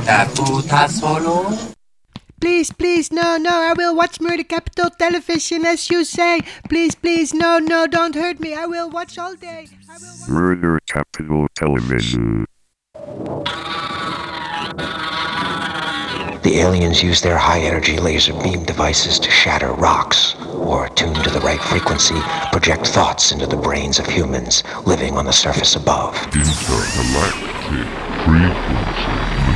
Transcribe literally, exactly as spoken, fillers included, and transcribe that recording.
Takuta solo? Please, please, no, no, I will watch Murder Capital Television as you say. Please, please, no, no, don't hurt me. I will watch all day. I will watch- Murder Capital Television. The aliens use their high-energy laser beam devices to shatter rocks, or, tuned to the right frequency, project thoughts into the brains of humans living on the surface above. Intergalactic frequency.